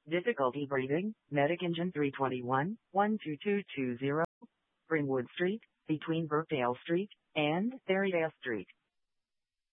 Difficulty breathing, Medic Engine 321, 12220, Greenwood Street, between Brookdale Street and Ferrydale Street.